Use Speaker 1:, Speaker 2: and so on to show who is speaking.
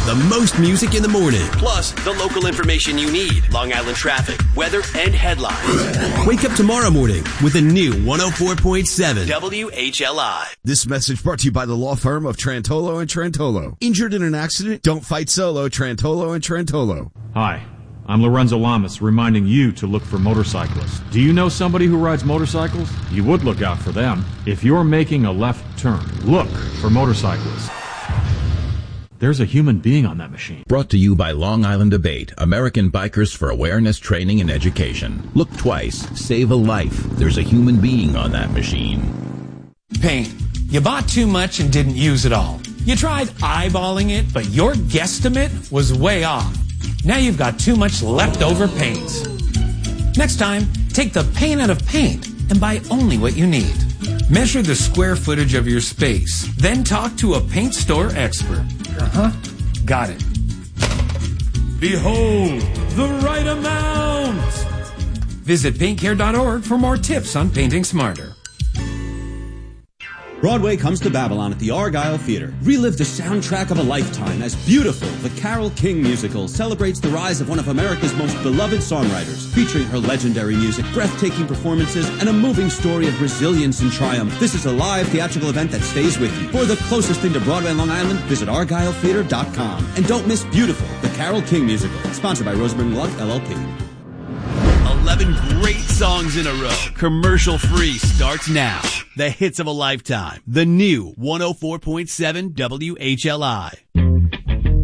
Speaker 1: The most music in the morning. Plus, the local information you need. Long Island traffic, weather, and headlines. Wake up tomorrow morning with a new 104.7 WHLI.
Speaker 2: This message brought to you by the law firm of Trantolo and Trantolo. Injured in an accident? Don't fight solo. Trantolo and Trantolo.
Speaker 3: Hi, I'm Lorenzo Lamas, reminding you to look for motorcyclists. Do you know somebody who rides motorcycles? You would look out for them. If you're making a left turn, look for motorcyclists. There's a human being on that machine.
Speaker 4: Brought to you by Long Island Debate, American Bikers for Awareness, Training, and Education. Look twice, save a life. There's a human being on that machine.
Speaker 5: Paint. You bought too much and didn't use it all. You tried eyeballing it, but your guesstimate was way off. Now you've got too much leftover paints. Next time, take the paint out of paint and buy only what you need. Measure the square footage of your space. Then talk to a paint store expert. Got it. Behold, the right amount. Visit paintcare.org for more tips on painting smarter.
Speaker 6: Broadway comes to Babylon at the Argyle Theater. Relive the soundtrack of a lifetime as Beautiful, the Carole King musical, celebrates the rise of one of America's most beloved songwriters, featuring her legendary music, breathtaking performances, and a moving story of resilience and triumph. This is a live theatrical event that stays with you. For the closest thing to Broadway and Long Island, visit argyletheater.com. And don't miss Beautiful, the Carole King musical, sponsored by Rosenberg Luck, LLP.
Speaker 1: 11 great songs in a row. Commercial free starts now. The hits of a lifetime. The new 104.7 WHLI.